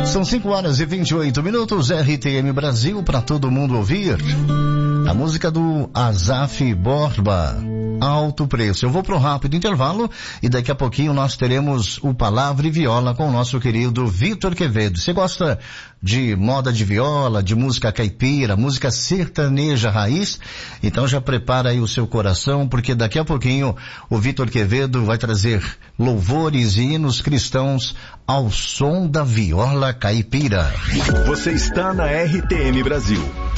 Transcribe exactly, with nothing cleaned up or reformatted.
São cinco horas e vinte e oito minutos, R T M Brasil, para todo mundo ouvir. A música do Azaf Borba, Alto Preço. Eu vou para um rápido intervalo e daqui a pouquinho nós teremos o Palavra e Viola com o nosso querido Vitor Quevedo. Você gosta de moda de viola, de música caipira, música sertaneja raiz? Então já prepara aí o seu coração, porque daqui a pouquinho o Vitor Quevedo vai trazer louvores e hinos cristãos ao som da viola caipira. Você está na R T M Brasil.